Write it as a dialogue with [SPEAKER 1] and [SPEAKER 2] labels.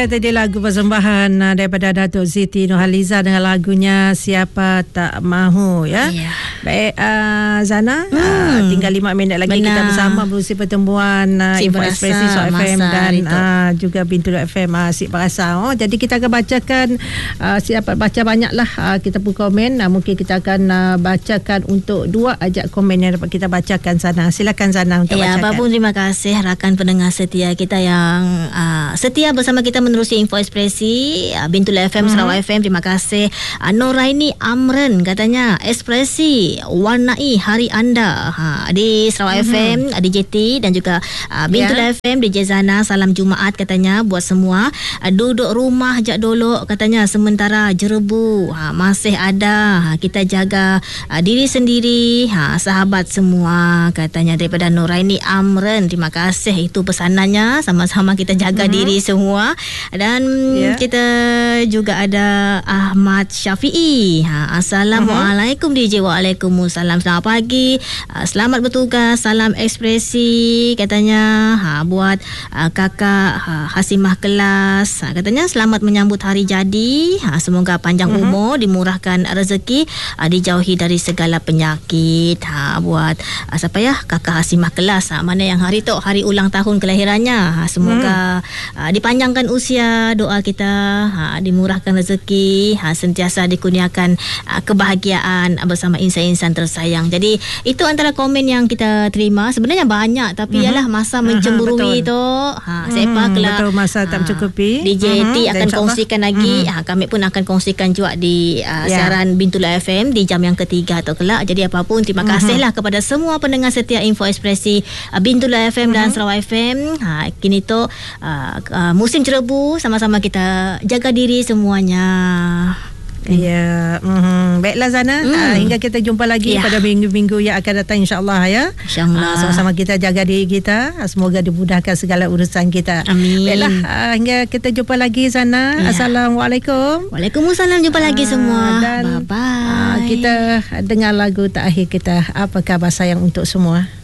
[SPEAKER 1] Tadi lagu persembahan daripada Datuk Siti Nurhaliza dengan lagunya Siapa Tak Mahu ya. Yeah. Baik Zana, tinggal 5 minit lagi kita bersama berusi pertemuan Info Ekspresi Suara FM dan juga Bintulu FM Asyik Perasa. Jadi kita akan bacakan siapa baca banyaklah kita pun komen. Mungkin kita akan bacakan untuk 2 ajak komen yang dapat kita bacakan sana. Silakan Zana untuk bacakan.
[SPEAKER 2] Apapun terima kasih rakan pendengar setia kita yang setia bersama kita menerusi Info Ekspresi Bintulu FM, Sarawak FM. Terima kasih. Noraini Amran katanya ekspresi warnai hari anda di Sarawak FM, di JT dan juga Bintulu FM di Jezana. Salam Jumaat katanya buat semua. Duduk rumah jak dulu katanya sementara jerebu masih ada. Kita jaga diri sendiri sahabat semua katanya daripada Noraini Amran. Terima kasih itu pesanannya. Sama-sama kita jaga diri semua. Dan kita juga ada Ahmad Syafi'i. Assalamualaikum DJ. Waalaikumsalam. Selamat pagi. Selamat bertugas. Salam ekspresi katanya buat kakak Hasimah kelas. Katanya selamat menyambut hari jadi. Semoga panjang umur, dimurahkan rezeki, dijauhi dari segala penyakit. Buat siapa ya? Kakak Hasimah kelas. Mana yang hari tu hari ulang tahun kelahirannya. Semoga dipanjangkan usia, doa kita dimurahkan rezeki, sentiasa dikurniakan kebahagiaan bersama insan-insan tersayang. Jadi itu antara komen yang kita terima. Sebenarnya banyak tapi ialah masa mencemburui tu sepaklah
[SPEAKER 1] betul, masa tak mencukupi.
[SPEAKER 2] DJ T akan kongsikan lagi. Kami pun akan kongsikan juga di siaran Bintulu FM di jam yang ketiga atau kelak. Jadi apapun terima kasihlah kepada semua pendengar setia Info Ekspresi Bintulu FM dan Sarawak FM. Kini tu musim jerebu, sama-sama kita jaga diri semuanya.
[SPEAKER 1] Ya, baiklah Zana, hingga kita jumpa lagi pada minggu-minggu yang akan datang insya-Allah ya.
[SPEAKER 2] Insya-Allah.
[SPEAKER 1] Sama-sama kita jaga diri kita, semoga dimudahkan segala urusan kita.
[SPEAKER 2] Amin.
[SPEAKER 1] Baiklah, hingga kita jumpa lagi Zana. Assalamualaikum.
[SPEAKER 2] Waalaikumsalam, jumpa lagi semua.
[SPEAKER 1] Dan
[SPEAKER 2] bye-bye.
[SPEAKER 1] Kita dengar lagu terakhir kita, Apakah Bahasa Sayang untuk Semua.